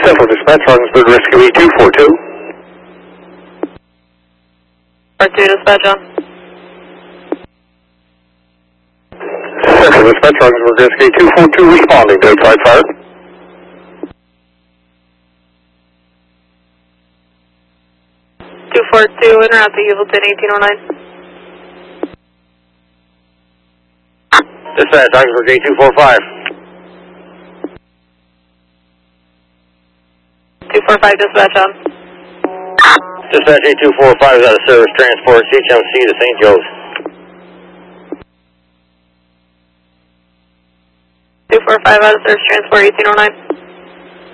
Central Dispatch, Rogersburg Rescue E242. 42 dispatch on. Central Dispatch, Rogersburg Rescue E242 responding to outside fire. 242 in route to Evilton 1809. Dispatch, Rogersburg A245. 245 dispatch on. Dispatch A245 is out of service, transport CHMC to St. Joe's. 245 out of service, transport 1809.